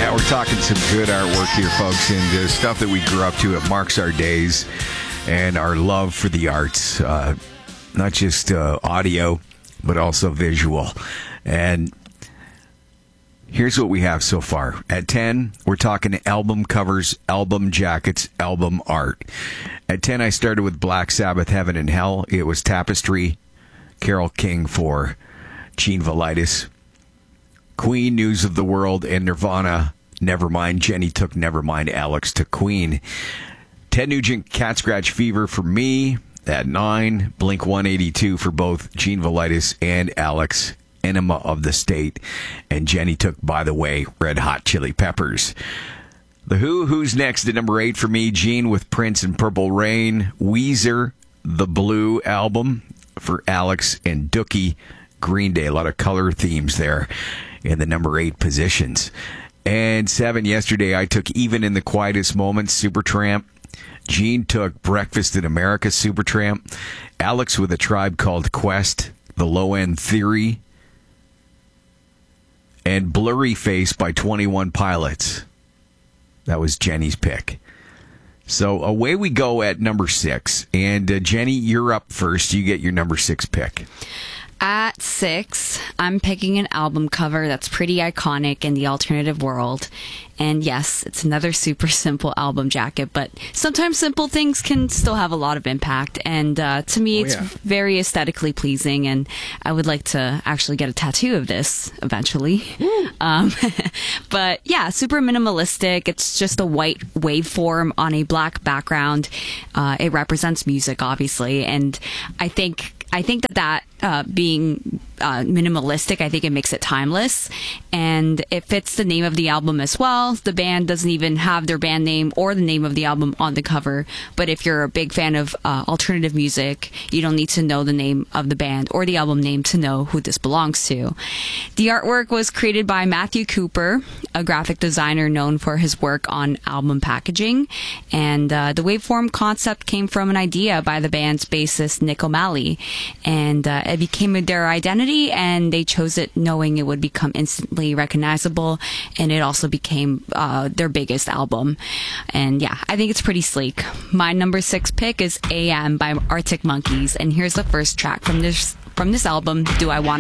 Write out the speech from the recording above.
Yeah, we're talking some good artwork here, folks, and stuff that we grew up to. It marks our days and our love for the arts, not just audio, but also visual. And here's what we have so far. At 10, we're talking album covers, album jackets, album art. At 10, I started with Black Sabbath, Heaven and Hell. It was Tapestry, Carole King for Gene Velitis. Queen, News of the World, and Nirvana, Nevermind. Jenny took Nevermind. Alex took Queen. Ted Nugent, Cat Scratch Fever for me at 9. Blink 182 for both Gene Velitis and Alex. Enema of the State. And Jenny took, by the way, Red Hot Chili Peppers. The Who's next at number 8 for me? Gene with Prince and Purple Rain. Weezer, The Blue Album for Alex, and Dookie, Green Day. A lot of color themes there in the number 8 positions. And 7, yesterday, I took Even in the Quietest Moments, Supertramp. Gene took Breakfast in America, Supertramp. Alex with A Tribe Called Quest, The Low End Theory. And Blurry Face by 21 Pilots. That was Jenny's pick. So away we go at number 6. And Jenny, you're up first. You get your number 6 pick. At 6, I'm picking an album cover that's pretty iconic in the alternative world. And yes, it's another super simple album jacket, but sometimes simple things can still have a lot of impact. And to me, it's very aesthetically pleasing, and I would like to actually get a tattoo of this eventually. But yeah, super minimalistic. It's just a white waveform on a black background. It represents music, obviously, and I think that being minimalistic, I think it makes it timeless, and it fits the name of the album as well. The band doesn't even have their band name or the name of the album on the cover, but if you're a big fan of alternative music, you don't need to know the name of the band or the album name to know who this belongs to. The artwork was created by Matthew Cooper, a graphic designer known for his work on album packaging, and the waveform concept came from an idea by the band's bassist Nick O'Malley, and it became their identity, and they chose it knowing it would become instantly recognizable, and it also became their biggest album. And yeah, I think it's pretty sleek. My number 6 pick is AM by Arctic Monkeys, and here's the first track from this album, Do I Want